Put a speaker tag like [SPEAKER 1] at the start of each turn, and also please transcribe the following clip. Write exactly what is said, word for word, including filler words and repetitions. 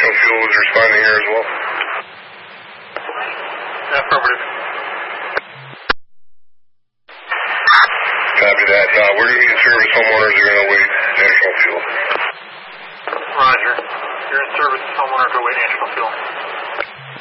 [SPEAKER 1] National Fuel is responding here as well.
[SPEAKER 2] Affirmative.
[SPEAKER 1] Copy that. Uh, where do you need service? Homeowners are going to wait National Fuel.
[SPEAKER 2] Roger. You're in service. Homeowner to wait National Fuel.